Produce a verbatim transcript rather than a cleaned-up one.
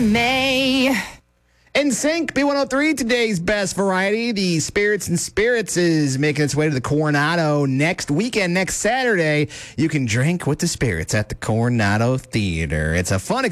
May. N Sync, B one oh three, today's best variety. The Spirits and Spirits is making its way to the Coronado next weekend, next Saturday. You can drink with the Spirits at the Coronado Theater. It's a fun